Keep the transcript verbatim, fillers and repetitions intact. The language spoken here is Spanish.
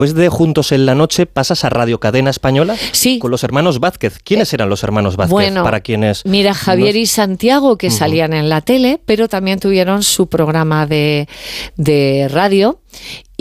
Después de Juntos en la Noche, ¿pasas a Radio Cadena Española? Sí. Con los hermanos Vázquez. ¿Quiénes eran los hermanos Vázquez? Bueno, para quienes mira, Javier nos... y Santiago, que uh-huh. salían en la tele, pero también tuvieron su programa de, de radio.